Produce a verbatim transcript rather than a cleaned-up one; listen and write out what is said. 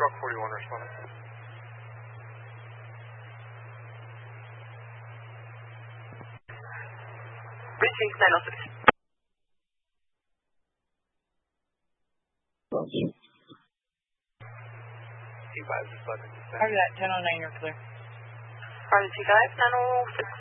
Truck forty-one responding. Reaching nine oh six. T five is five. Copy that, ten oh nine, you're clear. Roger, T five, nine oh six.